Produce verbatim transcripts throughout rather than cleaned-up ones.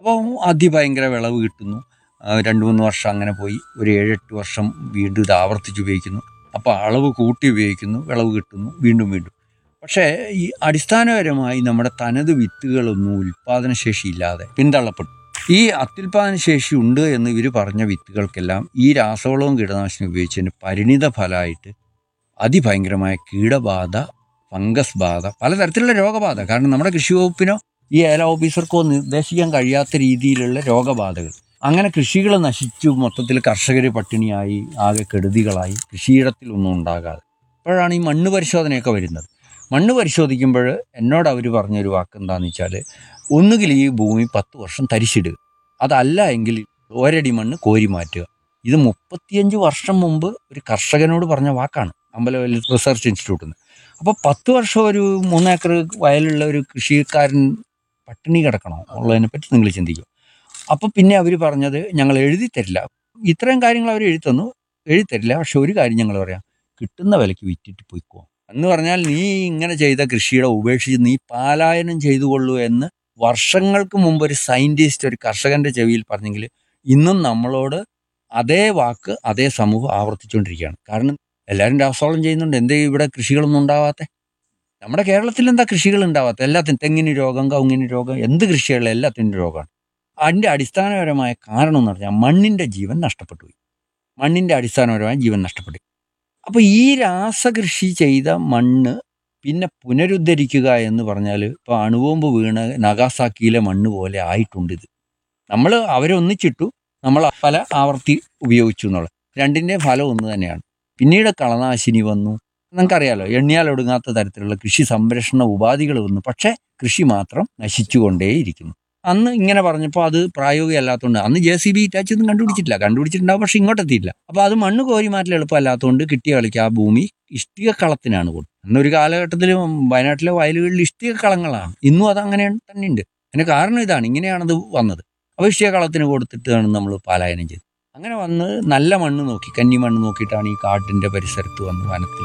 അപ്പോൾ അതിഭയങ്കര വിളവ് കിട്ടുന്നു. രണ്ട് മൂന്ന് വർഷം അങ്ങനെ പോയി, ഒരു ഏഴെട്ട് വർഷം വീണ്ടും ഇത് ആവർത്തിച്ച് ഉപയോഗിക്കുന്നു. അപ്പോൾ അളവ് കൂട്ടി ഉപയോഗിക്കുന്നു, വിളവ് കിട്ടുന്നു, വീണ്ടും വീണ്ടും. പക്ഷേ ഈ അടിസ്ഥാനപരമായി നമ്മുടെ തനത് വിത്തുകളൊന്നും ഉൽപ്പാദനശേഷി ഇല്ലാതെ പിന്തള്ളപ്പെട്ടു. ഈ അത്യുൽപാദന ശേഷി ഉണ്ട് എന്ന് ഇവർ പറഞ്ഞ വിത്തുകൾക്കെല്ലാം ഈ രാസവളവും കീടനാശിനി ഉപയോഗിച്ചതിന് പരിണിത ഫലമായിട്ട് അതിഭയങ്കരമായ കീടബാധ, ഫംഗസ് ബാധ, പലതരത്തിലുള്ള രോഗബാധ. കാരണം നമ്മുടെ കൃഷി വകുപ്പിനോ ഈ ഏല ഓഫീസർക്കോ നിർദ്ദേശിക്കാൻ കഴിയാത്ത രീതിയിലുള്ള രോഗബാധകൾ. അങ്ങനെ കൃഷികൾ നശിച്ചു, മൊത്തത്തിൽ കർഷകർ പട്ടിണിയായി, ആകെ കെടുതികളായി, കൃഷിയിടത്തിലൊന്നും ഉണ്ടാകാതെ. അപ്പോഴാണ് ഈ മണ്ണ് പരിശോധനയൊക്കെ വരുന്നത്. മണ്ണ് പരിശോധിക്കുമ്പോൾ എന്നോട് അവർ പറഞ്ഞൊരു വാക്ക് എന്താണെന്ന് വെച്ചാൽ, ഒന്നുകിൽ ഈ ഭൂമി പത്ത് വർഷം തരിച്ചിടുക, അതല്ല എങ്കിൽ ഒരടി മണ്ണ് കോരി മാറ്റുക. ഇത് മുപ്പത്തിയഞ്ച് വർഷം മുമ്പ് ഒരു കർഷകനോട് പറഞ്ഞ വാക്കാണ്, അമ്പലവല്ലി റിസർച്ച് ഇൻസ്റ്റിറ്റ്യൂട്ടിൽ നിന്ന്. അപ്പോൾ പത്ത് വർഷം ഒരു മൂന്നേക്കർ വയലുള്ള ഒരു കൃഷിക്കാരൻ പട്ടിണി കിടക്കണോ ഉള്ളതിനെ പറ്റി നിങ്ങൾ ചിന്തിക്കും. അപ്പോൾ പിന്നെ അവർ പറഞ്ഞത്, ഞങ്ങൾ എഴുതി തരില്ല. ഇത്രയും കാര്യങ്ങൾ അവർ എഴുതി തന്നു, എഴുതി തരില്ല, പക്ഷെ ഒരു കാര്യം ഞങ്ങൾ പറയാം, കിട്ടുന്ന വിലയ്ക്ക് വിറ്റിട്ട് പോയിക്കോ എന്ന് പറഞ്ഞാൽ, നീ ഇങ്ങനെ ചെയ്ത കൃഷിയുടെ ഉപേക്ഷിച്ച് നീ പലായനം ചെയ്തു കൊള്ളൂ എന്ന് വർഷങ്ങൾക്ക് മുമ്പ് ഒരു സയൻറ്റിസ്റ്റ് ഒരു കർഷകൻ്റെ ചെവിയിൽ പറഞ്ഞെങ്കിൽ ഇന്നും നമ്മളോട് അതേ വാക്ക് അതേ സമൂഹം ആവർത്തിച്ചുകൊണ്ടിരിക്കുകയാണ്. കാരണം എല്ലാവരും രാസവളം ചെയ്യുന്നുണ്ട്, എന്തേ ഇവിടെ കൃഷികളൊന്നും ഉണ്ടാവാത്ത? നമ്മുടെ കേരളത്തിൽ എന്താ കൃഷികൾ ഉണ്ടാവാത്ത? എല്ലാത്തിനും തെങ്ങിന് രോഗം, കവുങ്ങിന് രോഗം, എന്ത് കൃഷിയുള്ള എല്ലാത്തിനും രോഗമാണ്. അതിൻ്റെ അടിസ്ഥാനപരമായ കാരണം എന്ന് പറഞ്ഞാൽ മണ്ണിൻ്റെ ജീവൻ നഷ്ടപ്പെട്ടു പോയി. മണ്ണിൻ്റെ അടിസ്ഥാനപരമായ ജീവൻ നഷ്ടപ്പെട്ടു. അപ്പോൾ ഈ രാസകൃഷി ചെയ്ത മണ്ണ് പിന്നെ പുനരുദ്ധരിക്കുക എന്ന് പറഞ്ഞാൽ, ഇപ്പോൾ അണുബോംബ് വീണ് നഗാസാക്കിയിലെ മണ്ണ് പോലെ ആയിട്ടുണ്ട് ഇത്. നമ്മൾ അവരെ ഒന്നിച്ചിട്ടു, നമ്മൾ പല ആവർത്തി ഉപയോഗിച്ചു എന്നുള്ളത് രണ്ടിൻ്റെ ഫലം ഒന്ന് തന്നെയാണ്. പിന്നീട് കളനാശിനി വന്നു, നമുക്കറിയാലോ, എണ്ണിയാൽ ഒടുങ്ങാത്ത തരത്തിലുള്ള കൃഷി സംരക്ഷണ ഉപാധികൾ വന്നു. പക്ഷേ കൃഷി മാത്രം നശിച്ചുകൊണ്ടേയിരിക്കുന്നു. അന്ന് ഇങ്ങനെ പറഞ്ഞപ്പോൾ അത് പ്രായോഗികമല്ലാത്തതുകൊണ്ട് അന്ന് ജെ സി ബി ഇറ്റാച്ച് ഒന്നും കണ്ടുപിടിച്ചിട്ടില്ല. കണ്ടുപിടിച്ചിട്ടുണ്ടാവും, പക്ഷെ ഇങ്ങോട്ടെത്തിയില്ല. അപ്പോൾ അത് മണ്ണ് കോരി മാറ്റൽ എളുപ്പമല്ലാത്തതുകൊണ്ട് കിട്ടിയ കളിക്ക് ആ ഭൂമി ഇഷ്ടിക കളത്തിനാണ് കൊടുത്തത്. അന്നൊരു കാലഘട്ടത്തിൽ വയനാട്ടിലെ വയലുകളിൽ ഇഷ്ടിക കളങ്ങളാണ്, ഇന്നും അതങ്ങനെ തന്നെയുണ്ട്. അതിന് കാരണം ഇതാണ്, ഇങ്ങനെയാണത് വന്നത്. അപ്പോൾ ഇഷ്ടിക കളത്തിന് കൊടുത്തിട്ടാണ് നമ്മൾ പലായനം ചെയ്തത്. അങ്ങനെ വന്ന് നല്ല മണ്ണ് നോക്കി, കന്നി മണ്ണ് നോക്കിയിട്ടാണ് ഈ കാട്ടിൻ്റെ പരിസരത്ത് വന്ന് വനത്തിൽ.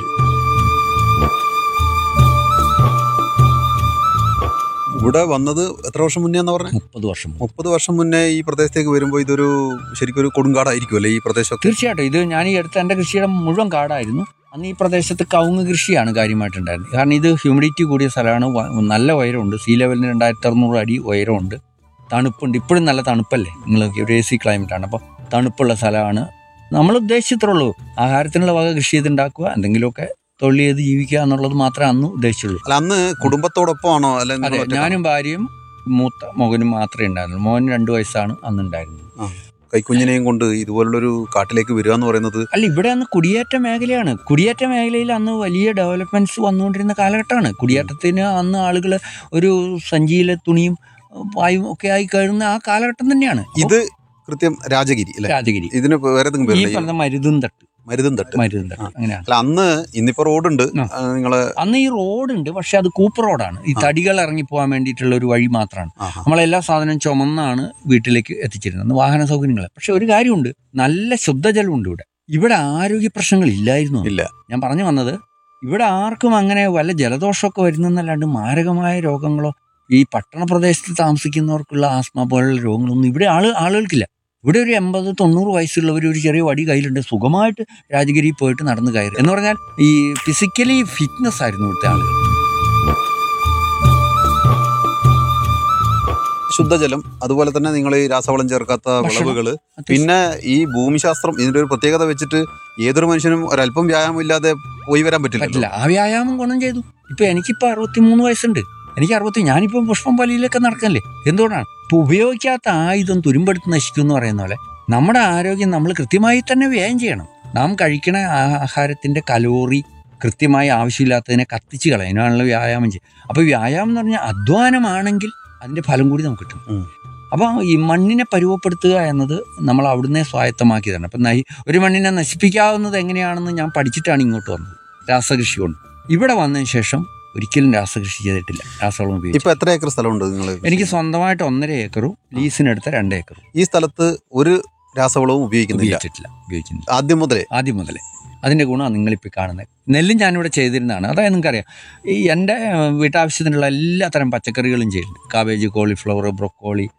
ഇവിടെ വന്നത് എത്ര വർഷം മുന്നേ എന്ന് പറഞ്ഞാൽ? മുപ്പത് വർഷം മുപ്പത് വർഷം മുന്നേ ഈ പ്രദേശത്തേക്ക് വരുമ്പോൾ ഇതൊരു ശരിക്കും ഒരു കൊടുങ്കാടായിരിക്കുമല്ലേ ഈ പ്രദേശം? തീർച്ചയായിട്ടും. ഇത് ഞാൻ ഈ അടുത്ത എൻ്റെ കൃഷിയുടെ മുഴുവൻ കാടായിരുന്നു. അന്ന് ഈ പ്രദേശത്ത് കവുങ്ങ് കൃഷിയാണ് കാര്യമായിട്ടുണ്ടായിരുന്നത്. കാരണം ഇത് ഹ്യൂമിഡിറ്റി കൂടിയ സ്ഥലമാണ്, നല്ല ഉയരമുണ്ട്, സീ ലെവലിന് രണ്ടായിരത്തി അറുന്നൂറ് അടി ഉയരമുണ്ട്, തണുപ്പുണ്ട്. ഇപ്പോഴും നല്ല തണുപ്പല്ലേ, നിങ്ങൾ ഒരു എ സി ക്ലൈമറ്റാണ്. അപ്പോൾ തണുപ്പുള്ള സ്ഥലമാണ്. നമ്മൾ ഉദ്ദേശിച്ചത്രേ ഉള്ളൂ, ആഹാരത്തിനുള്ള വക കൃഷി ചെയ്തുണ്ടാക്കുക, എന്തെങ്കിലുമൊക്കെ തൊഴിൽ ചെയ്ത് ജീവിക്കുക എന്നുള്ളത് മാത്രമേ അന്ന് ഉദ്ദേശിച്ചുള്ളൂ. അല്ല, അന്ന് കുടുംബത്തോടൊപ്പമാണോ? അതെ, ഞാനും ഭാര്യയും മൂത്ത മകനും മാത്രമേ ഉണ്ടായിരുന്നുള്ളൂ. മോന് രണ്ടു വയസ്സാണ് അന്ന് ഉണ്ടായിരുന്നത്. കൈക്കുഞ്ഞിനെയും കൊണ്ട് ഇതുപോലുള്ളൊരു കാട്ടിലേക്ക് വരിക എന്ന് പറയുന്നത്, അല്ല, ഇവിടെ അന്ന് കുടിയേറ്റ മേഖലയാണ്. കുടിയേറ്റ മേഖലയിൽ അന്ന് വലിയ ഡെവലപ്മെന്റ്സ് വന്നുകൊണ്ടിരുന്ന കാലഘട്ടമാണ്. കുടിയേറ്റത്തിന് അന്ന് ആളുകൾ ഒരു സഞ്ചിയിലെ തുണിയും വായും ഒക്കെ ആയി കഴിയുന്ന ആ കാലഘട്ടം തന്നെയാണ് ഇത്. കൃത്യം രാജഗിരി അല്ലേ? രാജഗിരി. ഇതിന് വേറെ ഈ പറഞ്ഞ മരുതും തട്ട് മരുതും തട്ട് മരുതും തട്ട് അങ്ങനെയാണ്. അല്ല, അന്ന് ഇന്നിപ്പോ റോഡുണ്ട്, നിങ്ങള് അന്ന് ഈ റോഡുണ്ട്, പക്ഷെ അത് കൂപ്പ് റോഡാണ്. ഈ തടികൾ ഇറങ്ങി പോകാൻ വേണ്ടിയിട്ടുള്ള ഒരു വഴി മാത്രമാണ്. നമ്മളെല്ലാ സാധനവും ചുമന്നാണ് വീട്ടിലേക്ക് എത്തിച്ചിരുന്നത്, വാഹന സൗകര്യങ്ങൾ. പക്ഷെ ഒരു കാര്യമുണ്ട്, നല്ല ശുദ്ധജലമുണ്ട് ഇവിടെ. ഇവിടെ ആരോഗ്യ പ്രശ്നങ്ങൾ ഇല്ലായിരുന്നു. ഇല്ല. ഞാൻ പറഞ്ഞു വന്നത്, ഇവിടെ ആർക്കും അങ്ങനെ വല്ല ജലദോഷമൊക്കെ വരുന്നല്ലാണ്ട് മാരകമായ രോഗങ്ങളോ ഈ പട്ടണ പ്രദേശത്ത് താമസിക്കുന്നവർക്കുള്ള ആസ്മ പോലുള്ള രോഗങ്ങളൊന്നും ഇവിടെ ആള് ആളുകൾക്കില്ല. ഇവിടെ ഒരു എൺപത് തൊണ്ണൂറ് വയസ്സുള്ളവർ ഒരു ചെറിയ വടി കയ്യിലുണ്ട്, സുഖമായിട്ട് രാജഗിരി പോയിട്ട് നടന്ന് കയറി. എന്ന് പറഞ്ഞാൽ ഈ ഫിസിക്കലി ഫിറ്റ്നസ് ആയിരുന്നു ഇവിടുത്തെ ആളുകൾ. ശുദ്ധജലം, അതുപോലെ തന്നെ നിങ്ങൾ ഈ രാസവളം ചേർക്കാത്ത വിളവുകള്, പിന്നെ ഈ ഭൂമിശാസ്ത്രം, ഇതിന്റെ ഒരു പ്രത്യേകത വെച്ചിട്ട് ഏതൊരു മനുഷ്യനും ഒരല്പം വ്യായാമം ഇല്ലാതെ പോയി വരാൻ പറ്റില്ല. ആ വ്യായാമം ഗുണം ചെയ്തു. ഇപ്പൊ എനിക്കിപ്പോ അറുപത്തിമൂന്ന് വയസ്സുണ്ട്, എനിക്ക് അറുപത്തി ഞാനിപ്പം പുഷ്പം പലിയിലൊക്കെ നടക്കല്ലേ. എന്തുകൊണ്ടാണ്? ഇപ്പൊ ഉപയോഗിക്കാത്ത ആയുധം തുരുമ്പെടുത്ത് നശിക്കും എന്ന് പറയുന്ന പോലെ നമ്മുടെ ആരോഗ്യം നമ്മൾ കൃത്യമായി തന്നെ വ്യയം ചെയ്യണം. നാം കഴിക്കണ ആഹാരത്തിന്റെ കലോറി കൃത്യമായി ആവശ്യമില്ലാത്തതിനെ കത്തിച്ച് കളയാനാണല്ലോ വ്യായാമം ചെയ്യുക. അപ്പോൾ വ്യായാമം എന്ന് പറഞ്ഞാൽ അധ്വാനമാണെങ്കിൽ അതിന്റെ ഫലം കൂടി നമുക്ക് കിട്ടും. അപ്പോൾ ഈ മണ്ണിനെ പരുവപ്പെടുത്തുക എന്നത് നമ്മൾ അവിടുന്ന് സ്വായത്തമാക്കിയതാണ്. അപ്പം ഒരു മണ്ണിനെ നശിപ്പിക്കാവുന്നത് എങ്ങനെയാണെന്ന് ഞാൻ പഠിച്ചിട്ടാണ് ഇങ്ങോട്ട് വന്നത്, രാസകൃഷി കൊണ്ട്. ഇവിടെ വന്നതിന് ശേഷം ഒരിക്കലും രാസകൃഷി ചെയ്തിട്ടില്ല, രാസവളം ഉപയോഗിച്ചു. ഇപ്പൊ എത്ര ഏക്കർ സ്ഥലമുണ്ട് നിങ്ങൾ? എനിക്ക് സ്വന്തമായിട്ട് ഒന്നര ഏക്കറും ലീസിനെടുത്ത രണ്ട് ഏക്കറും. ഈ സ്ഥലത്ത് ഒരു രാസവളവും ഉപയോഗിക്കുന്നില്ല? ഉപയോഗിക്കുന്നില്ല. ആദ്യം മുതലേ ആദ്യം മുതലേ അതിൻ്റെ ഗുണമാണ് നിങ്ങളിപ്പോൾ കാണുന്നത്. നെല്ലും ഞാനിവിടെ ചെയ്തിരുന്നതാണ്. അതായത് നിങ്ങൾക്കറിയാം, ഈ എൻ്റെ വീട്ടാവശ്യത്തിനുള്ള എല്ലാ തരം പച്ചക്കറികളും ചെയ്യുന്നുണ്ട്. Cabbage, cauliflower, broccoli,